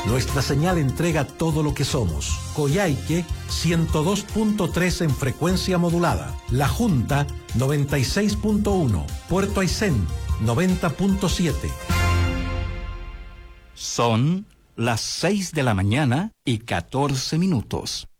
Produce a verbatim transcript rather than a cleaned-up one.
Nuestra señal entrega todo lo que somos. Coyhaique, ciento dos punto tres en frecuencia modulada. La Junta, noventa y seis punto uno. Puerto Aysén, noventa punto siete. Son las seis de la mañana y catorce minutos.